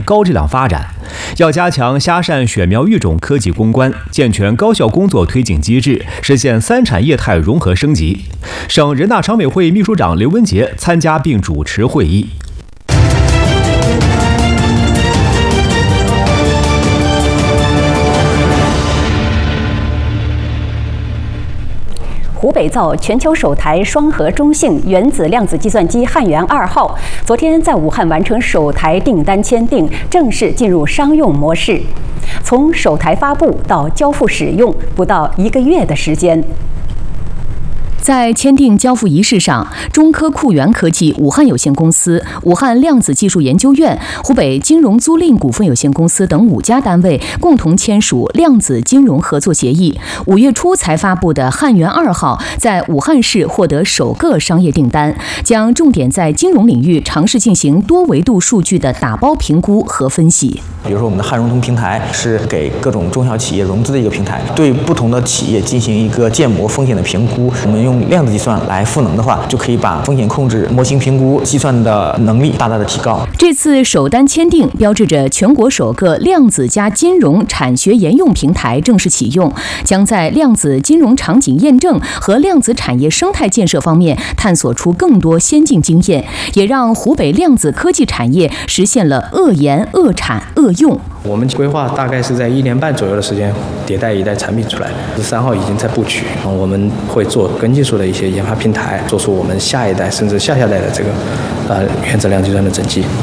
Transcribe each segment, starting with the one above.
高质量发展，要加强虾赡选苗育种科技攻关，健全高校工作推进机制，实现3产业态融合升级。省人大常委会秘书长刘文杰参加并主持会议。 湖北造全球首台双核中性原子量子计算机汉源2号，昨天在武汉完成首台订单签订，正式进入商用模式。从首台发布到交付使用，不到1个月的时间。在签订交付仪式上，中科酷源科技武汉有限公司、武汉量子技术研究院、湖北金融租赁股份有限公司等5家单位共同签署量子金融合作协议。5月初才发布的汉源2号在武汉市获得首个商业订单，将重点在金融领域尝试进行多维度数据的打包评估和分析。 比如说，我们的汉融通平台是给各种中小企业融资的一个平台，对不同的企业进行一个建模风险的评估。我们用量子计算来赋能的话，就可以把风险控制、模型评估、计算的能力大大的提高。 这次首单签订，标志着全国首个量子加金融产学研用平台正式启用，将在量子金融场景验证和量子产业生态建设方面探索出更多先进经验，也让湖北量子科技产业实现了遏研、遏产、遏用。 我们规划大概是在1年半左右的时间迭代一代产品出来，13号已经在布局，我们会做跟技术的一些研发平台，做出我们下一代甚至下下代的这个原子量计算的整机。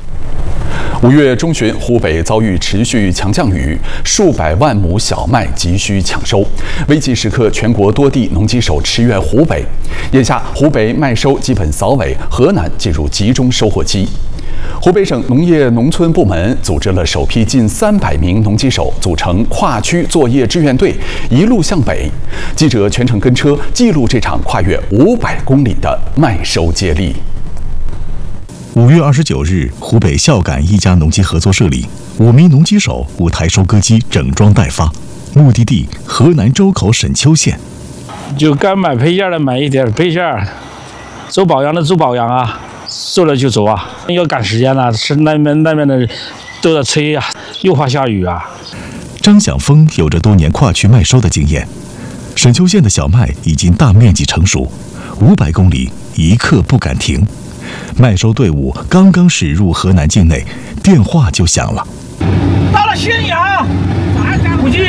5月中旬，湖北遭遇持续强降雨，数百万亩小麦急需抢收。危急时刻，全国多地农机手驰援湖北。眼下，湖北麦收基本扫尾，河南进入集中收获期。湖北省农业农村部门组织了首批近300名农机手，组成跨区作业志愿队，一路向北。记者全程跟车，记录这场跨越500公里的麦收接力。 5月29日，湖北孝感一家农机合作社里，5名农机手5台收割机整装待发，目的地河南周口沈丘县。 就该买配件的买一点配件，做保养的做保养啊，做了就走啊，要赶时间了，是那边的都在催呀，又怕下雨啊。 张响峰有着多年跨区麦收的经验，沈丘县的小麦已经大面积成熟，500公里一刻不敢停。麦收队伍刚刚驶入河南境内，电话就响了。 到了信阳，估计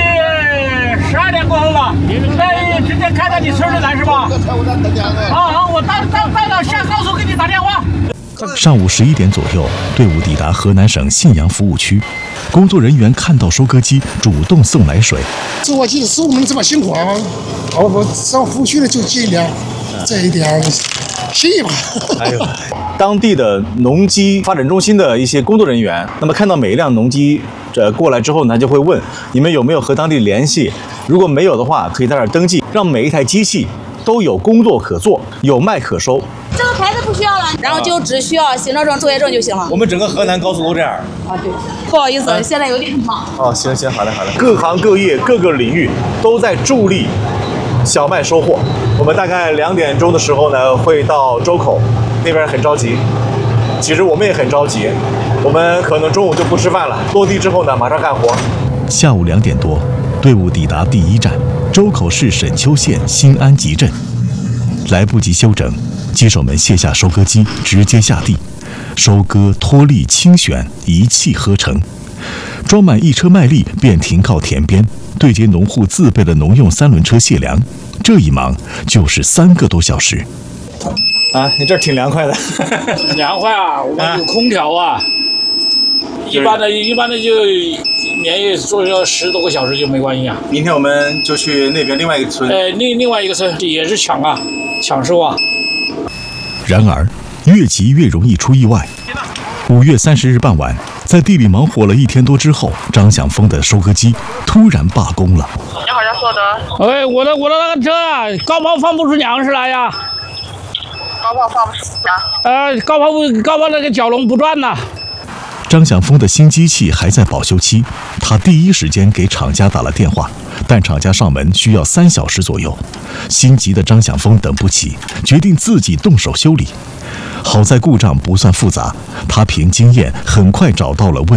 12点过后吧。那直接开到你村里来是吧？我到下高速给你打电话。 上午11点左右，队伍抵达河南省信阳服务区，工作人员看到收割机，主动送来水。 做技术我们这么辛苦啊，我上服务区的就尽量这一点心意吧。 哎呦，当地的农机发展中心的一些工作人员，那么看到每一辆农机过来之后呢，就会问你们有没有和当地联系，如果没有的话，可以在这儿登记，让每一台机器都有工作可做，有麦可收。 这个牌子不需要了，然后就只需要行车证、作业证就行了。 我们整个河南高速都这样。 对，不好意思，现在有点忙。 行，好嘞。各行各业各个领域都在助力小麦收获。我们大概2点钟的时候呢，会到周口，那边很着急。其实我们也很着急，我们可能中午就不吃饭了。落地之后呢，马上干活。 下午2点多，队伍抵达第1站周口市沈丘县新安集镇，来不及休整，机手们卸下收割机，直接下地，收割、脱粒、清选，一气呵成。装满1车麦粒便停靠田边，对接农户自备的农用3轮车卸粮，这一忙就是3个多小时。 你这儿挺凉快的。 凉快啊，我们有空调啊。一般的就连夜做要10多个小时就没关系啊。 明天我们就去那边另外一个村。 另外一个村也是抢收啊。 然而，越急越容易出意外。5月30日傍晚，在地里忙活了1天多之后，张响峰的收割机突然罢工了。 你好像说的。 我的那个车啊，高抛放不出粮食来呀。 高抛放不出粮。 高抛那个蛟龙不转呐。 张响峰的新机器还在保修期，他第一时间给厂家打了电话，但厂家上门需要3小时左右。心急的张响峰等不起，决定自己动手修理。好在故障不算复杂，他凭经验很快找到了问